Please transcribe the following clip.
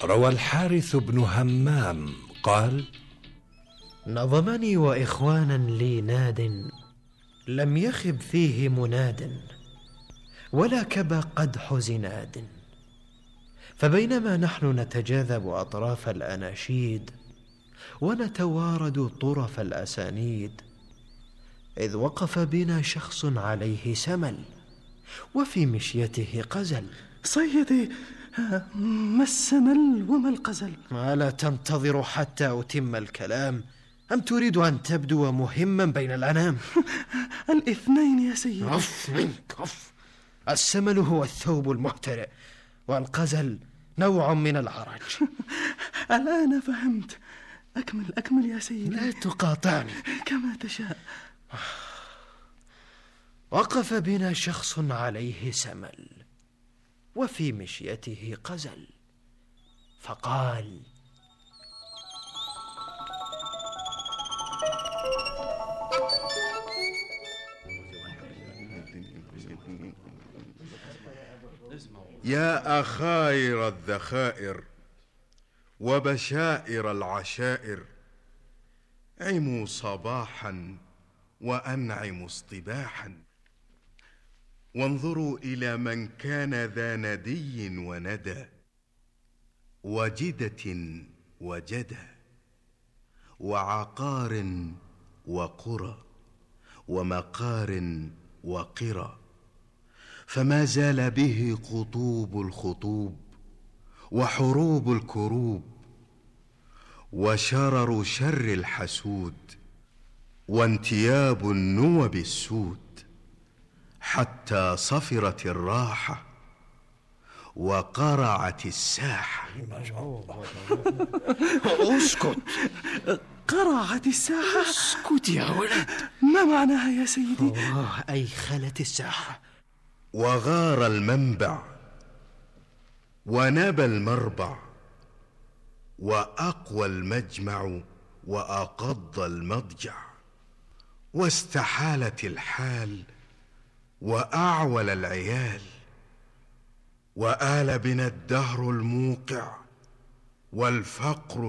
روى الحارث بن همام قال: نظمني وإخوانا لي ناد، لم يخب فيه مناد، ولا كبى قدح زناد. فبينما نحن نتجاذب أطراف الأناشيد ونتوارد طرف الأسانيد، إذ وقف بنا شخص عليه سمل وفي مشيته قزل. سيدي، ما السمل وما القزل؟ ألا تنتظر حتى أتم الكلام، أم تريد أن تبدو مهما بين الأنام؟ الاثنين يا سيدي. عف منك عف. السمل هو الثوب المهترئ، والقزل نوع من العرج. الآن فهمت. أكمل يا سيدي. لا تقاطعني. كما تشاء. وقف بنا شخص عليه سمل وفي مشيته قزل، فقال: يا أخاير الذخائر وبشائر العشائر، عموا صباحا وأنعموا اصطباحا، وانظروا إلى من كان ذا ندي وندى، وجدة وجدى، وعقار وقرى، ومقار وقرى، فما زال به قطوب الخطوب، وحروب الكروب، وشرر شر الحسود، وانتياب النوب السود، حتى صفرت الراحة وقرعت الساحة. اسكت. قرعت الساحة؟ اسكت يا ولد. ما معناها يا سيدي؟ أي خلت الساحة. وغار المنبع، ونبى المربع، وأقوى المجمع، وأقض المضجع، واستحالت الحال، وأعول العيال، وآل بنا الدهر الموقع، والفقر